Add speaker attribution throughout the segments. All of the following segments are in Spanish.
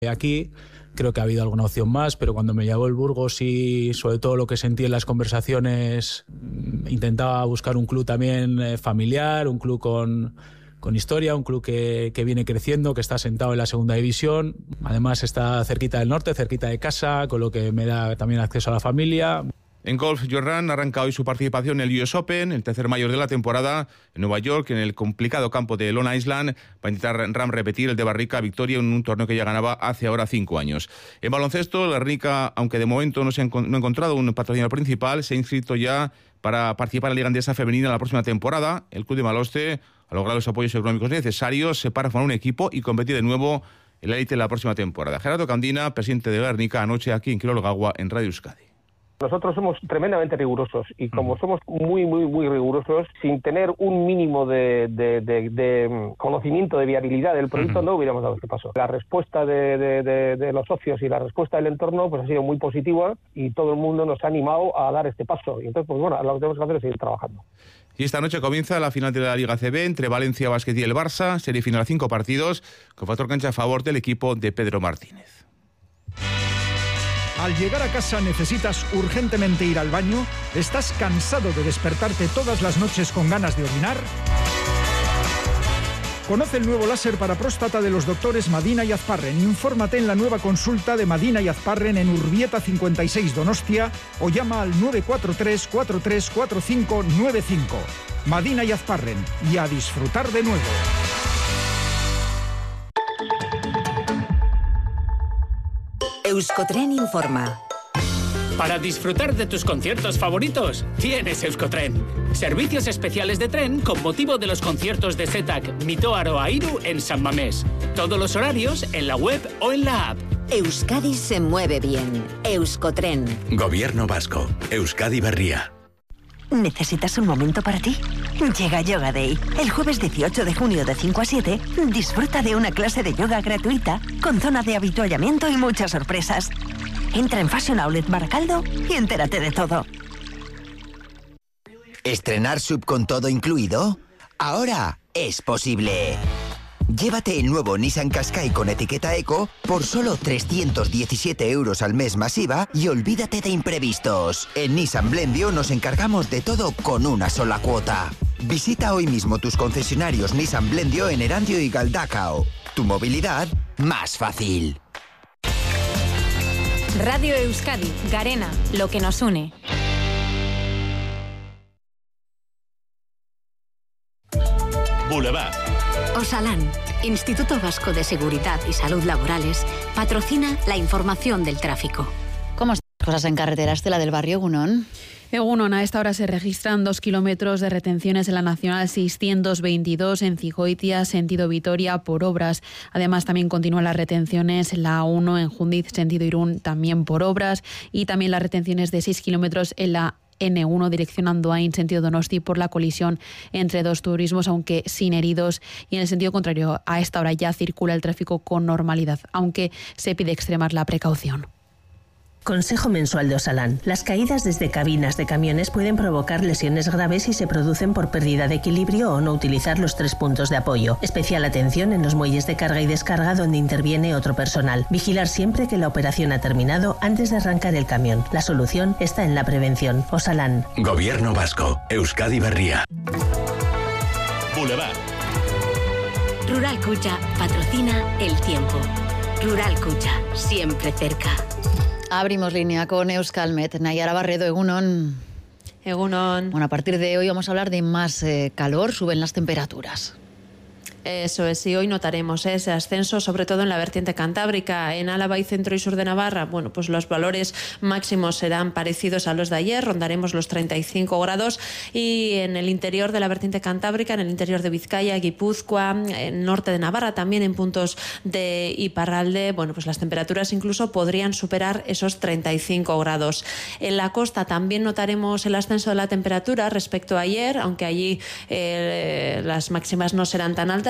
Speaker 1: Aquí creo que ha habido alguna opción más, pero cuando me llamó el Burgos y sobre todo lo que sentí en las conversaciones, intentaba buscar un club también familiar, un club con historia, un club que viene creciendo, que está sentado en la segunda división. Además está cerquita del norte, cerquita de casa, con lo que me da también acceso a la familia.
Speaker 2: En golf, Jordan arranca hoy su participación en el US Open, el tercer mayor de la temporada, en Nueva York, en el complicado campo de Long Island. Va a intentar Ram repetir el de Barrica victoria en un torneo que ya ganaba hace ahora 5 años. En baloncesto, la Barrica, aunque de momento no ha encontrado un patrocinador principal, se ha inscrito ya para participar en la Liga Andesa Femenina la próxima temporada. El club de Maloste ha logrado los apoyos económicos necesarios, se para formar un equipo y competir de nuevo en la élite la próxima temporada. Gerardo Candina, presidente de Guernica, anoche aquí en Quirologagua, en Radio Euskadi.
Speaker 3: Nosotros somos tremendamente rigurosos y como somos muy rigurosos, sin tener un mínimo de conocimiento de viabilidad del proyecto, no hubiéramos dado este paso. La respuesta de los socios y la respuesta del entorno pues ha sido muy positiva y todo el mundo nos ha animado a dar este paso. Y entonces, pues bueno, lo que tenemos que hacer es seguir trabajando.
Speaker 2: Y esta noche comienza la final de la Liga CB entre Valencia Basket y el Barça, serie final a 5 partidos, con factor cancha a favor del equipo de Pedro Martínez.
Speaker 4: Al llegar a casa necesitas urgentemente ir al baño, ¿estás cansado de despertarte todas las noches con ganas de orinar? Conoce el nuevo láser para próstata de los doctores Madina y Azparren. Infórmate en la nueva consulta de Madina y Azparren en Urbieta 56 Donostia o llama al 943 434595. Madina y Azparren, y a disfrutar de nuevo.
Speaker 5: Euskotren informa.
Speaker 6: Para disfrutar de tus conciertos favoritos, tienes Euskotren. Servicios especiales de tren con motivo de los conciertos de Zetak, Mitoaro Airu en San Mamés. Todos los horarios en la web o en la app.
Speaker 5: Euskadi se mueve bien. Euskotren.
Speaker 7: Gobierno vasco. Euskadi Berria.
Speaker 8: ¿Necesitas un momento para ti? Llega Yoga Day. El jueves 18 de junio de 5 a 7, disfruta de una clase de yoga gratuita con zona de avituallamiento y muchas sorpresas. Entra en Fashion Outlet Baracaldo y entérate de todo.
Speaker 9: ¿Estrenar SUV con todo incluido? Ahora es posible. Llévate el nuevo Nissan Qashqai con etiqueta Eco por solo 317 euros al mes más IVA y olvídate de imprevistos. En Nissan Blendio nos encargamos de todo con una sola cuota. Visita hoy mismo tus concesionarios Nissan Blendio en Erandio y Galdacao. Tu movilidad más fácil.
Speaker 10: Radio Euskadi, Garena, lo que nos une.
Speaker 7: Boulevard.
Speaker 11: Osalan, Instituto Vasco de Seguridad y Salud Laborales, patrocina la información del tráfico.
Speaker 12: ¿Cómo están las cosas en carretera, Estela del Barrio, Egunon?
Speaker 13: Egunon, a esta hora se registran 2 kilómetros de retenciones en la Nacional 622 en Cigoitia, sentido Vitoria, por obras. Además, también continúan las retenciones en la A1 en Jundiz, sentido Irún, también por obras. Y también las retenciones de 6 kilómetros en la N1 dirección Andoain, sentido Donosti, por la colisión entre dos turismos, aunque sin heridos. Y en el sentido contrario, a esta hora ya circula el tráfico con normalidad, aunque se pide extremar la precaución.
Speaker 14: Consejo mensual de Osalan. Las caídas desde cabinas de camiones pueden provocar lesiones graves si se producen por pérdida de equilibrio o no utilizar los 3 puntos de apoyo. Especial atención en los muelles de carga y descarga donde interviene otro personal. Vigilar siempre que la operación ha terminado antes de arrancar el camión. La solución está en la prevención. Osalan.
Speaker 7: Gobierno vasco. Euskadi Berria. Boulevard.
Speaker 11: Rural Cucha patrocina el tiempo. Rural Cucha, siempre cerca.
Speaker 12: Abrimos línea con Euskalmet. Nayara Barredo, Egunon.
Speaker 15: Egunon.
Speaker 12: Bueno, a partir de hoy vamos a hablar de más calor, suben las temperaturas.
Speaker 15: Eso es, y hoy notaremos ese ascenso, sobre todo en la vertiente cantábrica, en Álava y centro y sur de Navarra. Bueno, pues los valores máximos serán parecidos a los de ayer, rondaremos los 35 grados, y en el interior de la vertiente cantábrica, en el interior de Vizcaya, Guipúzcoa, en el norte de Navarra, también en puntos de Iparralde, bueno, pues las temperaturas incluso podrían superar esos 35 grados. En la costa también notaremos el ascenso de la temperatura respecto a ayer, aunque allí las máximas no serán tan altas.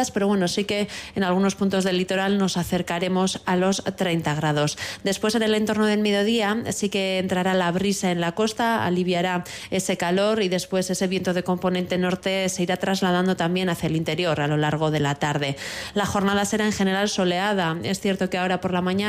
Speaker 15: altas, pero bueno, sí que en algunos puntos del litoral nos acercaremos a los 30 grados. Después, en el entorno del mediodía, sí que entrará la brisa en la costa, aliviará ese calor y después ese viento de componente norte se irá trasladando también hacia el interior a lo largo de la tarde. La jornada será en general soleada. Es cierto que ahora por la mañana